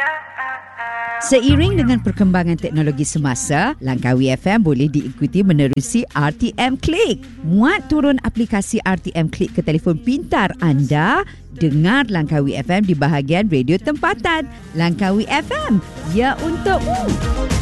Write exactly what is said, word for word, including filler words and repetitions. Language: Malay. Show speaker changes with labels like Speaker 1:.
Speaker 1: Seiring dengan perkembangan teknologi semasa, Langkawi F M boleh diikuti menerusi R T M Click. Muat turun aplikasi R T M Click ke telefon pintar anda. Dengar Langkawi F M di bahagian radio tempatan. Langkawi F M, ya untukmu.